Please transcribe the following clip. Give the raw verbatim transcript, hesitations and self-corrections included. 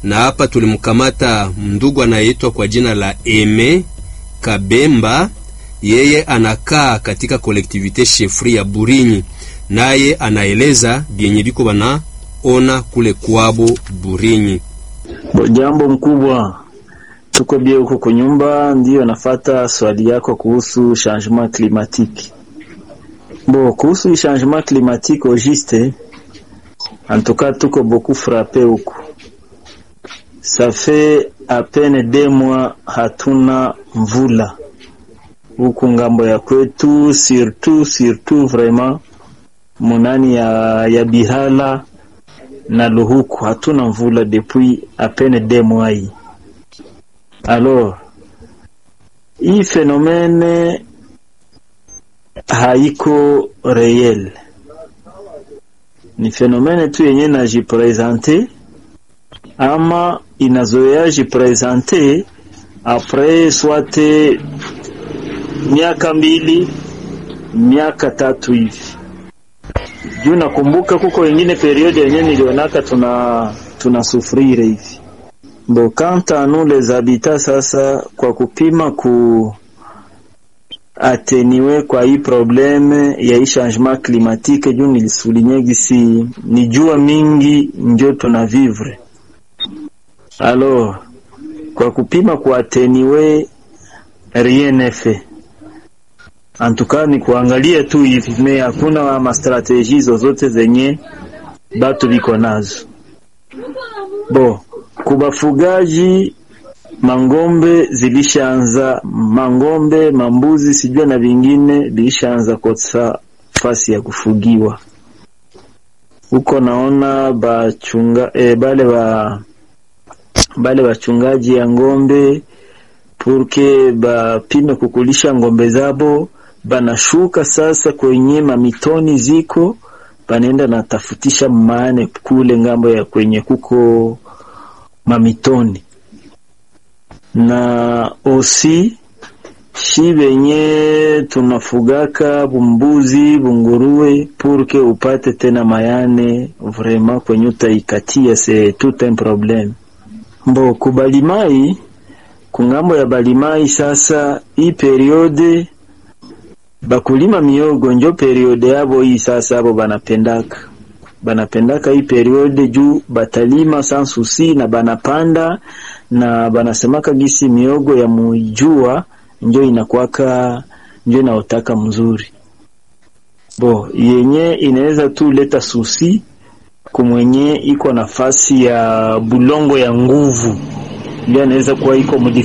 na hapa tulimkamata ndugu anayeitwa kwa jina la Eme Kabemba. Yeye anakaa katika collectivité chefri ya Burinyi, naye anaeleza bienye biko bana ona kule kwabo Burinyi. Jambo mkubwa, tuko bia huko kwa nyumba, ndio nafata swali yako kuhusu changement climatique. Bo, kuhusu changement climatique au juste, en tout cas tuko beaucoup frappé huko. Ça fait à peine deux mois hatuna mvula huku ngambo ya kwetu, surtout surtout vraiment munani ya ya Bihala na Luhuku hatuna mvula depuis à peine deux mois hii. Alors hii phénomène haiko réel, ni phénomène tu yenye na jipresente ama inazoea jipresente après soit miaka mbili miaka tatu hivi. Juu nakumbuka kuko wengine periode yenye nilionaka tuna tunasufrire hivi. Bo, kanta nous les habitants sasa kwa kupima ku ateniwe kwa hii probleme ya hii changement climatique, juu nilisulinye gisi ni jua mingi njo tunavivre. Alors kwa kupima ku ateniwe rien n'est fait. En tout cas ni kuangalia tu hivi, me hakuna ma strategie zozote zenye batu biko nazo. Bo, kubafugaji mangombe zilishaanza, mangombe, mambuzi, sijua na vingine bilishaanza kosa fasi ya kufugiwa. Uko naona bachunga eh, bale ba bale bachungaji ya ngombe purke bapime kukulisha ngombe zabo, banashuka sasa kwenye mamitoni ziko, banenda na tafutisha maane kule ngambo ya kwenye kuko mamitoni. Na osi shi benye tunafugaka bumbuzi bunguruwe purke upate tena mayane vraiment kwenye utaikatia, c'est tout un problème. Mbo kubalimai kungambo ya balimai sasa hii periode bakulima miogo njo periode yabo hii sasa, abo banapendaka banapendaka hii periode juu batalima sans souci na banapanda na banasemaka gisi miogo ya mujua njo inakuwaka njo inaotaka mzuri. Bo, yenye inaweza tu leta souci kumwenye iko nafasi ya bulongo ya nguvu, ndio anaweza kuwa iko